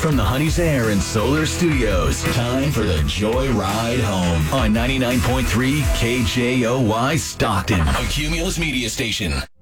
From the Honey's Air and Solar Studios, time for the Joy Ride Home on 99.3 KJOY Stockton, a Cumulus media station.